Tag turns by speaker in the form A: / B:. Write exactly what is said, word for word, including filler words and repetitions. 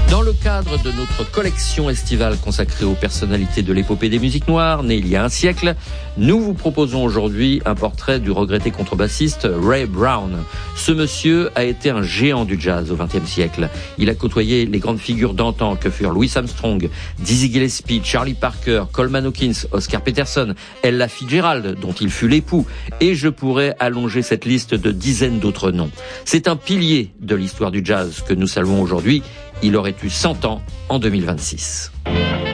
A: Dans le cadre de notre collection estivale consacrée aux personnalités de l'épopée des musiques noires, née il y a un siècle, nous vous proposons aujourd'hui un portrait du regretté contrebassiste Ray Brown. Ce monsieur a été un géant du jazz au vingtième siècle. Il a côtoyé les grandes figures d'antan que furent Louis Armstrong, Dizzy Gillespie, Charlie Parker, Coleman Hawkins, Oscar Peterson, Ella Fitzgerald, dont il fut l'époux, et je pourrais allonger cette liste de dizaines d'autres noms. C'est un pilier de l'histoire du jazz que nous saluons aujourd'hui. Il aurait eu cent ans en deux mille vingt-six.